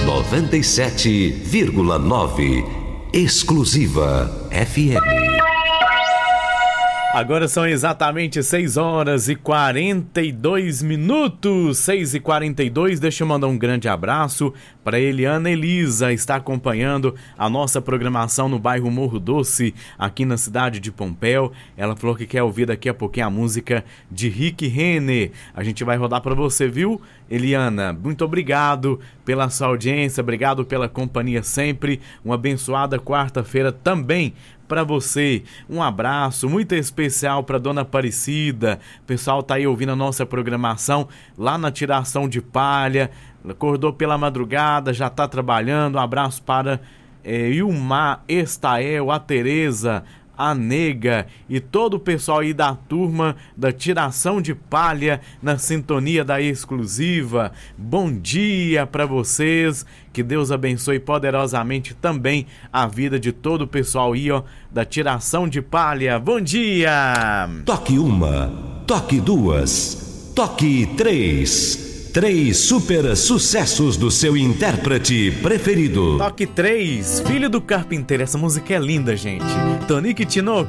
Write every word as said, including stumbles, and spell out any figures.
noventa e sete vírgula nove. Exclusiva F M. Agora são exatamente seis horas e quarenta e dois minutos, seis e quarenta e dois. Deixa eu mandar um grande abraço para Eliana Elisa, está acompanhando a nossa programação no bairro Morro Doce, aqui na cidade de Pompéu. Ela falou que quer ouvir daqui a pouquinho a música de Rick Renner. A gente vai rodar para você, viu, Eliana? Muito obrigado pela sua audiência, obrigado pela companhia sempre. Uma abençoada quarta-feira também para você. Um abraço muito especial para Dona Aparecida. O pessoal tá aí ouvindo a nossa programação lá na tiração de palha. Acordou pela madrugada, já tá trabalhando. Um abraço para é, Ilmar, Estael, a Tereza, a Nega e todo o pessoal aí da turma da tiração de palha na sintonia da Exclusiva. Bom dia para vocês, que Deus abençoe poderosamente também a vida de todo o pessoal aí, ó, da tiração de palha. Bom dia! Toque uma, toque duas, toque três. Três super sucessos do seu intérprete preferido. Toque três, Filho do Carpinteiro. Essa música é linda, gente. Tonique Tinoco.